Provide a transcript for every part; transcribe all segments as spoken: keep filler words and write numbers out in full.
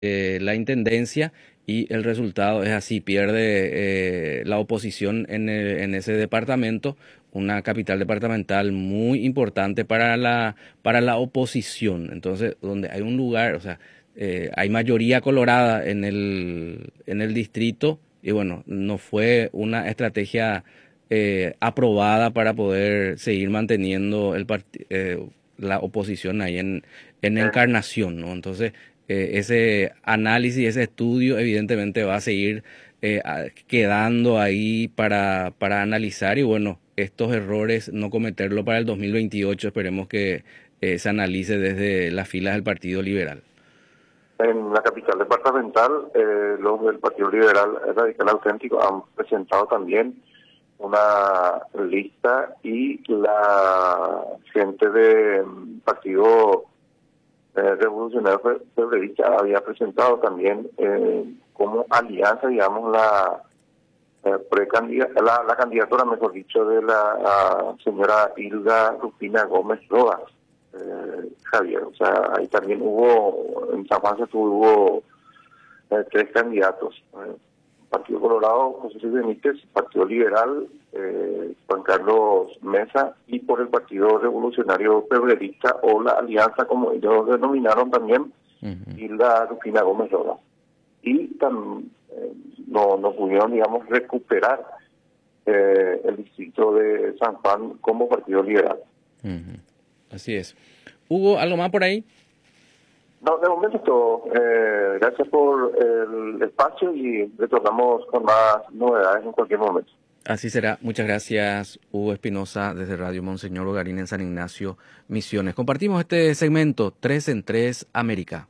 eh, la intendencia y el resultado es así, pierde eh, la oposición en, el- en ese departamento, una capital departamental muy importante para la, para la oposición. Entonces, donde hay un lugar, o sea, eh, hay mayoría colorada en el, en el distrito y bueno, no fue una estrategia eh, aprobada para poder seguir manteniendo el parti- eh, la oposición ahí en, en Encarnación, ¿no? Entonces, eh, ese análisis, ese estudio, evidentemente va a seguir eh, a- quedando ahí para, para analizar y bueno, estos errores no cometerlo para el dos mil veintiocho. Esperemos que eh, se analice desde las filas del Partido Liberal. En la capital departamental, eh, los del Partido Liberal Radical Auténtico han presentado también una lista y la gente del Partido eh, Revolucionario Fe- Febrerista había presentado también eh, como alianza, digamos, la, eh, precandida- la, la candidatura, mejor dicho, de la a señora Hilda Rufina Gómez Rodas. Eh, Javier, o sea, ahí también hubo, en San Juan se tuvo eh, tres candidatos. Eh, Partido Colorado, José Luis Benítez, Partido Liberal, eh, Juan Carlos Mesa, y por el Partido Revolucionario Febrerista, o la Alianza, como ellos denominaron también, Ujú. y la Rufina Gómez Rodas. Y tam- eh, no, no pudieron, digamos, recuperar eh, el distrito de San Juan como Partido Liberal. Ujú. Así es. Hugo, ¿algo más por ahí? No, de momento es todo. Eh, gracias por el espacio y retornamos con más novedades en cualquier momento. Así será. Muchas gracias, Hugo Espinosa, desde Radio Monseñor Ogarín en San Ignacio, Misiones. Compartimos este segmento tres en tres América.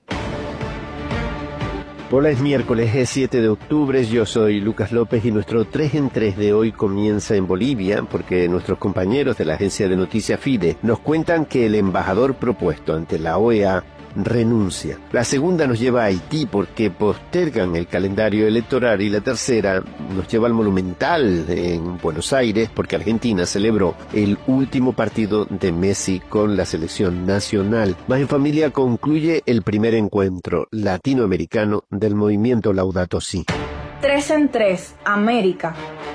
Hola, es miércoles, es siete de octubre, yo soy Lucas López y nuestro tres en tres de hoy comienza en Bolivia porque nuestros compañeros de la agencia de noticias Fide nos cuentan que el embajador propuesto ante la O E A renuncia. La segunda nos lleva a Haití porque postergan el calendario electoral y la tercera nos lleva al Monumental en Buenos Aires porque Argentina celebró el último partido de Messi con la selección nacional. Más en Familia concluye el primer encuentro latinoamericano del movimiento Laudato Si. tres en tres, América.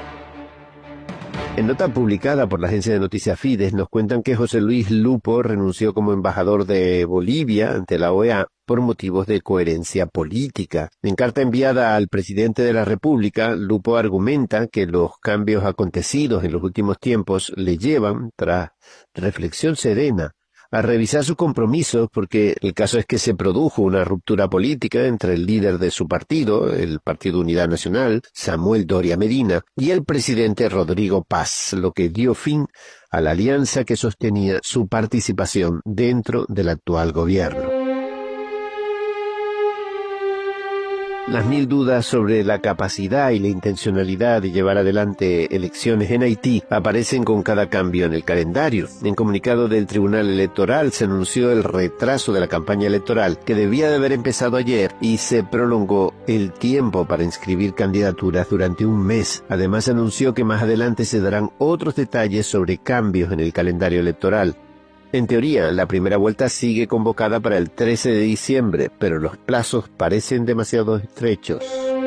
En nota publicada por la agencia de noticias Fides nos cuentan que José Luis Lupo renunció como embajador de Bolivia ante la O E A por motivos de coherencia política. En carta enviada al presidente de la República, Lupo argumenta que los cambios acontecidos en los últimos tiempos le llevan, tras reflexión serena, a revisar sus compromisos porque el caso es que se produjo una ruptura política entre el líder de su partido, el Partido Unidad Nacional, Samuel Doria Medina, y el presidente Rodrigo Paz, lo que dio fin a la alianza que sostenía su participación dentro del actual gobierno. Las mil dudas sobre la capacidad y la intencionalidad de llevar adelante elecciones en Haití aparecen con cada cambio en el calendario. En comunicado del Tribunal Electoral se anunció el retraso de la campaña electoral, que debía de haber empezado ayer, y se prolongó el tiempo para inscribir candidaturas durante un mes. Además, se anunció que más adelante se darán otros detalles sobre cambios en el calendario electoral. En teoría, la primera vuelta sigue convocada para el trece de diciembre, pero los plazos parecen demasiado estrechos.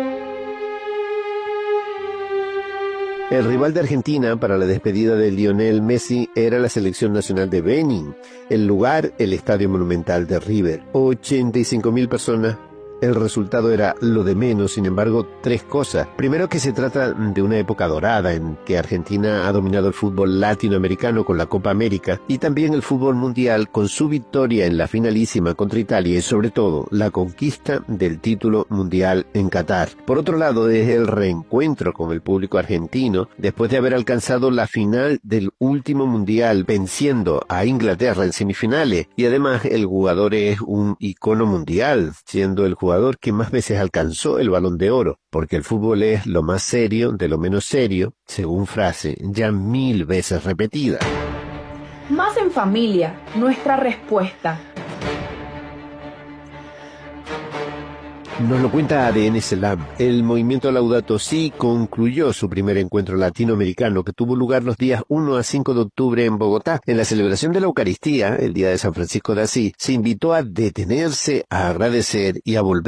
El rival de Argentina para la despedida de Lionel Messi era la selección nacional de Benin. El lugar, el Estadio Monumental de River. ochenta y cinco mil personas. El resultado era lo de menos, sin embargo, tres cosas. Primero, que se trata de una época dorada en que Argentina ha dominado el fútbol latinoamericano con la Copa América y también el fútbol mundial con su victoria en la finalísima contra Italia y sobre todo la conquista del título mundial en Qatar. Por otro lado, es el reencuentro con el público argentino después de haber alcanzado la final del último mundial venciendo a Inglaterra en semifinales, y además el jugador es un icono mundial, siendo el jugador jugador que más veces alcanzó el Balón de Oro, porque el fútbol es lo más serio de lo menos serio, según frase ya mil veces repetida. Más en Familia, nuestra respuesta. Nos lo cuenta A D N Selam. El movimiento Laudato Si concluyó su primer encuentro latinoamericano que tuvo lugar los días uno a cinco de octubre en Bogotá. En la celebración de la Eucaristía, el día de San Francisco de Asís, se invitó a detenerse, a agradecer y a volver